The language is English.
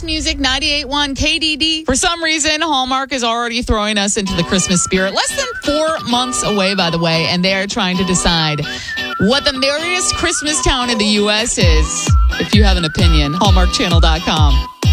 Music 98.1 KDD. For some reason, Hallmark is already throwing us into the Christmas spirit. Less than 4 months away, by the way, and they are trying to decide what the merriest Christmas town in the U.S. is. If you have an opinion, hallmarkchannel.com.